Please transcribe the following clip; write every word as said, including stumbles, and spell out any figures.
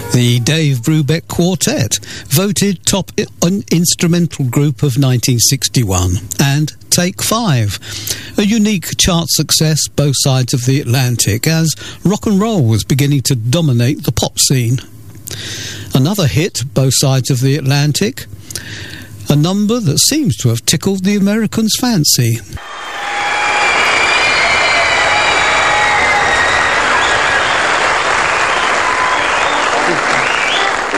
The Dave Brubeck Quartet, voted top I- instrumental group of nineteen sixty-one, and Take Five, a unique chart success both sides of the Atlantic as rock and roll was beginning to dominate the pop scene. Another hit both sides of the Atlantic, a number that seems to have tickled the Americans' fancy.